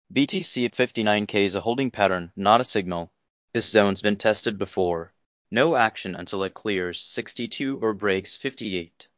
BTC at 59K is a holding pattern, not a signal. This zone's been tested before. No action until it clears 62 or breaks 58.